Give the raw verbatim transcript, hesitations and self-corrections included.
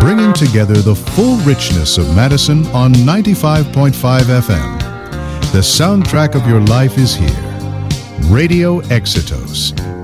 bringing together the full richness of Madison on ninety-five point five F M. The soundtrack of your life is here. Radio Exitos,